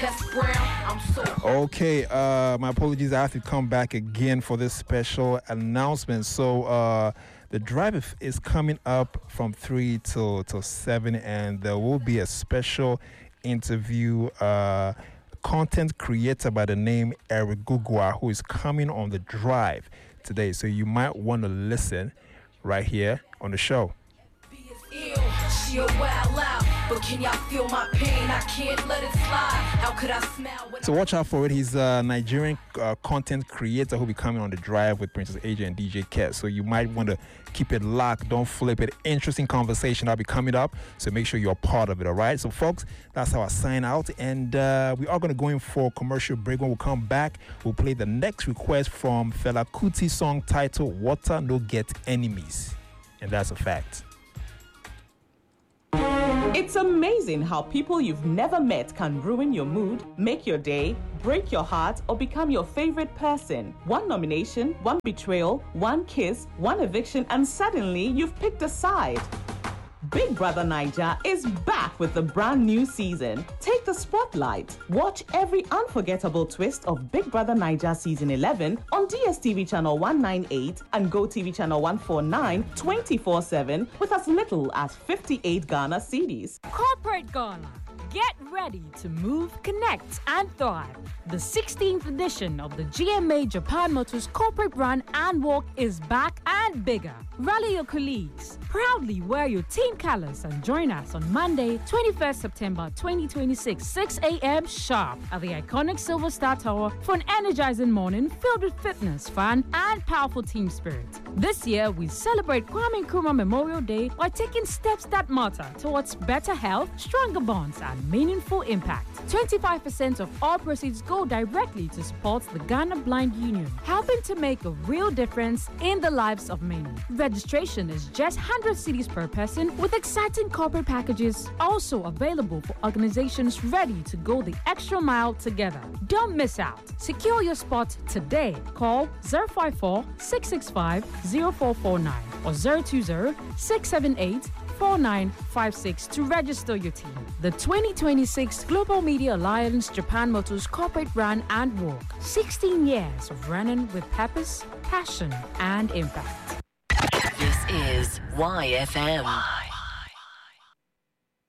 Okay, my apologies. I have to come back again for this special announcement. So, the drive is coming up from 3 till 7, and there will be a special interview. Content creator by the name Eric Gugwa, who is coming on the drive today. So you might want to listen right here on the show. But can y'all feel my pain? I can't let it slide. How could I smile? So watch out for it. He's a Nigerian content creator who'll be coming on the drive with Princess Asia and DJ Ket. So you might want to keep it locked. Don't flip it. Interesting conversation that'll be coming up. So make sure you're part of it, all right? So folks, that's how I sign out. And we are going to go in for a commercial break. When we come back, we'll play the next request from Fela Kuti song titled Water No Get Enemies. And that's a fact. It's amazing how people you've never met can ruin your mood, make your day, break your heart, or become your favorite person. One nomination, one betrayal, one kiss, one eviction, and suddenly you've picked a side. Big Brother Naija is back with a brand new season. Take the spotlight. Watch every unforgettable twist of Big Brother Naija Season 11 on DSTV Channel 198 and GoTV Channel 149 24/7 with as little as 58 Ghana cedis. Corporate Ghana. Get ready to move, connect, and thrive. The 16th edition of the GMA Japan Motors Corporate Run and Walk is back and bigger. Rally your colleagues. Proudly wear your team colors and join us on Monday, 21st September 2026, 6 a.m. sharp at the iconic Silver Star Tower for an energizing morning filled with fitness, fun, and powerful team spirit. This year, we celebrate Kwame Nkrumah Memorial Day by taking steps that matter towards better health, stronger bonds, and meaningful impact. 25% of all proceeds go directly to support the Ghana Blind Union, helping to make a real difference in the lives of many. Registration is just 100 cedis per person, with exciting corporate packages also available for organizations ready to go the extra mile together. Don't miss out. Secure your spot today. Call 054 665 0449 or 020 678 4956 to register your team. The 2026 Global Media Alliance Japan Motors Corporate Run and Walk. 16 years of running with purpose, passion, and impact. This is YFM.